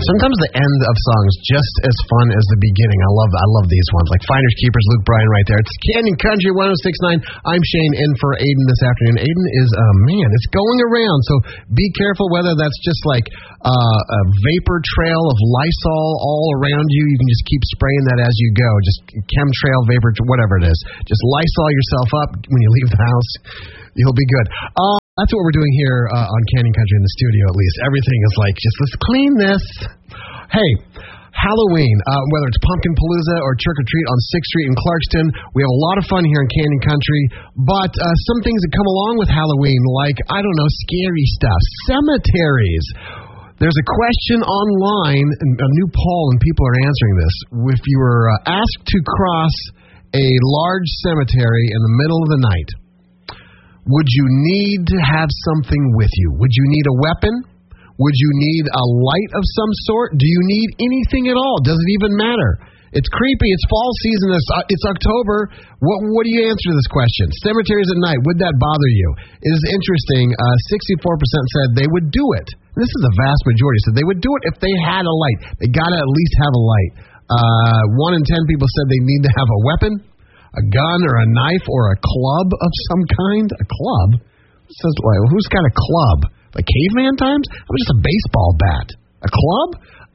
Sometimes the end of songs just as fun as the beginning. I love these ones. Like Finders Keepers, Luke Bryan right there. It's Canyon Country 106.9. I'm Shane in for Aiden this afternoon. Aiden is, it's going around. So be careful whether that's just like a vapor trail of Lysol all around you. You can just keep spraying that as you go. Just chemtrail, vapor, whatever it is. Just Lysol yourself up when you leave the house. You'll be good. That's what we're doing here on Canyon Country in the studio, at least. Everything is like, just let's clean this. Hey, Halloween, whether it's Pumpkin Palooza or Trick or Treat on 6th Street in Clarkston, we have a lot of fun here in Canyon Country, but some things that come along with Halloween, like, scary stuff. Cemeteries. There's a question online, a new poll, and people are answering this. If you were asked to cross a large cemetery in the middle of the night, would you need to have something with you? Would you need a weapon? Would you need a light of some sort? Do you need anything at all? Does it even matter? It's creepy. It's fall season. It's October. What do you answer to this question? Cemeteries at night, would that bother you? It is interesting. 64% said they would do it. This is a vast majority. So they would do it if they had a light. They got to at least have a light. 1 in 10 people said they need to have a weapon, a gun or a knife or a club of some kind. A club? Says, well, who's got a club? Like caveman times? I'm just a baseball bat. A club?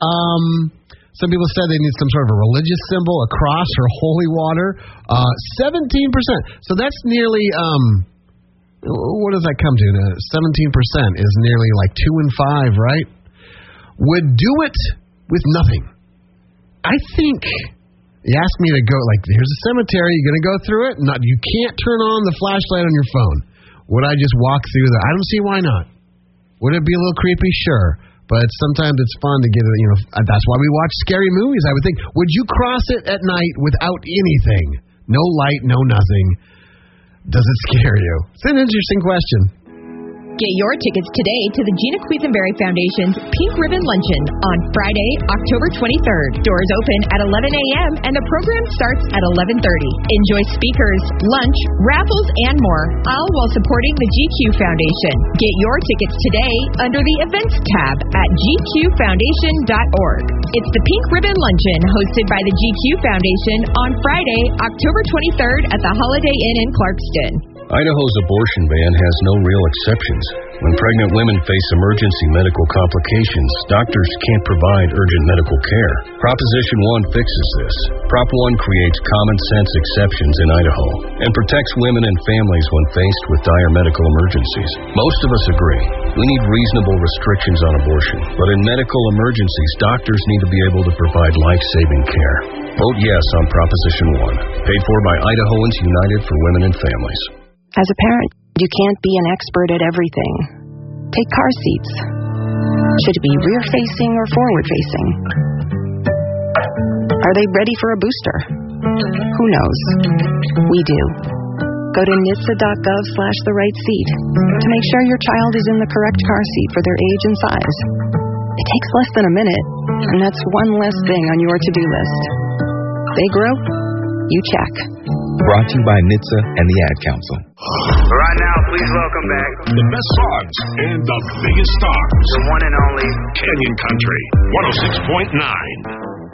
Some people said they need some sort of a religious symbol, a cross or holy water. 17%. So that's nearly, what does that come to? 17% is nearly like 2 in 5, right? Would do it with nothing. I think, you ask me to go, like, here's a cemetery, you're going to go through it? You can't turn on the flashlight on your phone. Would I just walk through there? I don't see why not. Would it be a little creepy? Sure. But sometimes it's fun to get it, that's why we watch scary movies, I would think. Would you cross it at night without anything? No light, no nothing. Does it scare you? It's an interesting question. Get your tickets today to the Gina Quisenberry Foundation's Pink Ribbon Luncheon on Friday, October 23rd. Doors open at 11 a.m. and the program starts at 11:30. Enjoy speakers, lunch, raffles, and more, all while supporting the GQ Foundation. Get your tickets today under the Events tab at gqfoundation.org. It's the Pink Ribbon Luncheon hosted by the GQ Foundation on Friday, October 23rd at the Holiday Inn in Clarkston. Idaho's abortion ban has no real exceptions. When pregnant women face emergency medical complications, doctors can't provide urgent medical care. Proposition 1 fixes this. Prop 1 creates common sense exceptions in Idaho and protects women and families when faced with dire medical emergencies. Most of us agree. We need reasonable restrictions on abortion, but in medical emergencies, doctors need to be able to provide life-saving care. Vote yes on Proposition 1, paid for by Idahoans United for Women and Families. As a parent, you can't be an expert at everything. Take car seats. Should it be rear-facing or forward-facing? Are they ready for a booster? Who knows? We do. Go to NHTSA.gov/the-right-seat to make sure your child is in the correct car seat for their age and size. It takes less than a minute, and that's one less thing on your to-do list. They grow, you check. Brought to you by NHTSA and the Ad Council. Right now, please welcome back the best songs and the biggest stars. The one and only Canyon Country 106.9.